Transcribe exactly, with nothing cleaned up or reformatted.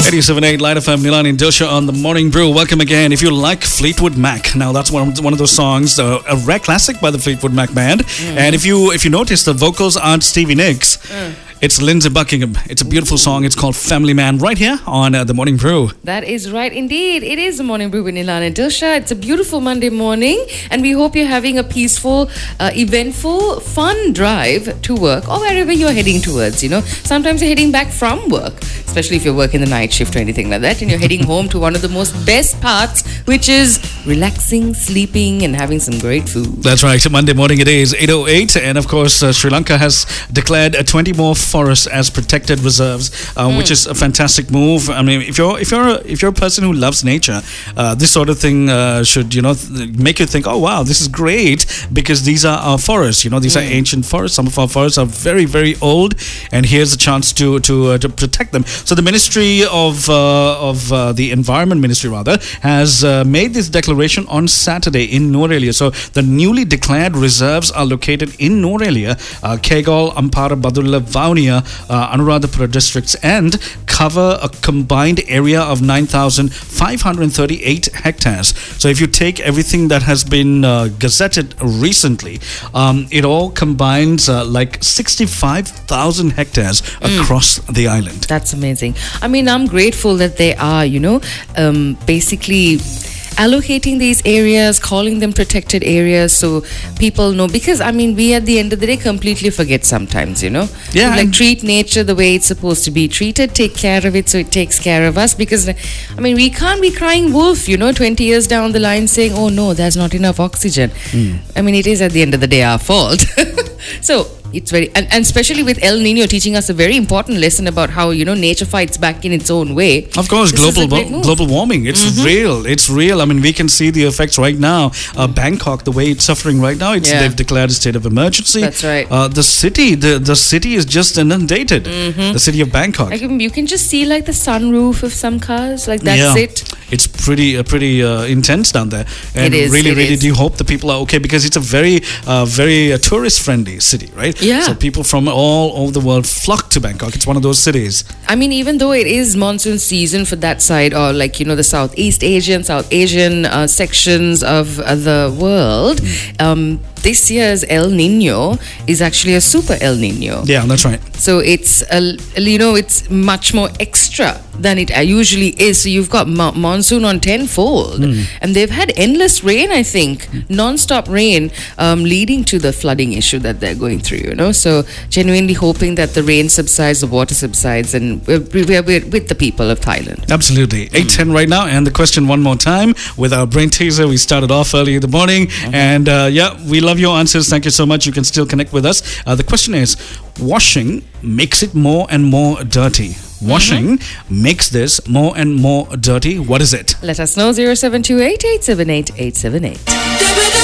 eighty-seven point eight Light F M, Nilan and Dilsha on the Morning Brew. Welcome again. If you like Fleetwood Mac, now that's one of, one of those songs, uh, a rare classic by the Fleetwood Mac band. Mm. And if you if you notice, the vocals aren't Stevie Nicks. Mm. It's Lindsey Buckingham. It's a beautiful Ooh. song. It's called Family Man, right here on uh, the Morning Brew. That is right, indeed. It is the Morning Brew with Nilan and Dilsha. It's a beautiful Monday morning, and we hope you're having a peaceful, uh, eventful, fun drive to work or wherever you're heading towards. You know, sometimes you're heading back from work, especially if you're working the night shift or anything like that, and you're heading home to one of the most best parts, which is relaxing, sleeping, and having some great food. That's right. Monday morning it is eight oh eight, and of course, uh, Sri Lanka has declared uh, twenty more forests as protected reserves, uh, mm. which is a fantastic move. I mean, if you're if you're a, if you're a person who loves nature, uh, this sort of thing uh, should you know th- make you think, oh wow, this is great, because these are our forests. You know, these mm. are ancient forests. Some of our forests are very very old, and here's a chance to to uh, to protect them. So the Ministry of uh, of uh, the Environment Ministry rather has uh, made this declaration on Saturday in Norelia. So the newly declared reserves are located in Norelia, uh, Kegal, Ampara, Badulla, Vaunia, uh, Anuradhapura districts, and cover a combined area of nine thousand five hundred thirty-eight hectares. So if you take everything that has been uh, gazetted recently, um, it all combines uh, like sixty-five thousand hectares mm. across the island. That's amazing. I mean, I'm grateful that they are, you know, um, basically allocating these areas, calling them protected areas, so people know. Because I mean, we at the end of the day completely forget sometimes, you know. Yeah. So, like, treat nature the way it's supposed to be treated. Take care of it so it takes care of us. Because I mean, we can't be crying wolf, you know, twenty years down the line saying, "Oh no, there's not enough oxygen." Mm. I mean, it is at the end of the day our fault. So it's very, and, and especially with El Nino teaching us a very important lesson about how, you know, nature fights back in its own way. Of course, this global wo- global warming. It's mm-hmm. real. It's real. I mean, we can see the effects right now. Uh, Bangkok, the way it's suffering right now, it's, yeah. they've declared a state of emergency. That's right. Uh, the city, the, the city is just inundated. Mm-hmm. The city of Bangkok. Like, you can just see like the sunroof of some cars. Like, that's yeah. it. It's pretty, uh, pretty uh, intense down there. And it is. really, it really is. do hope the people are okay, because it's a very, uh, very uh, tourist-friendly city, right? Yeah. So people from all over the world flock to Bangkok. It's one of those cities. I mean, even though it is monsoon season for that side, or like, you know, the Southeast Asian, South Asian uh, sections of uh, the world, mm. um, this year's El Nino is actually a super El Nino. Yeah, that's right. So it's, a, you know, it's much more extra than it usually is. So you've got mo- monsoon on tenfold. Mm. And they've had endless rain, I think, mm. non-stop rain, um, leading to the flooding issue that they're going through, you know. So genuinely hoping that the rain subsides, the water subsides, and we're, we're, we're with the people of Thailand. Absolutely. eight ten mm. right now. And the question one more time with our brain teaser. We started off early in the morning. Mm-hmm. And uh, yeah, we love your answers. Thank you so much. You can still connect with us. Uh, the question is, washing makes it more and more dirty. Washing mm-hmm. makes this more and more dirty. What is it? Let us know. zero seven two eight, eight seven eight, eight seven eight.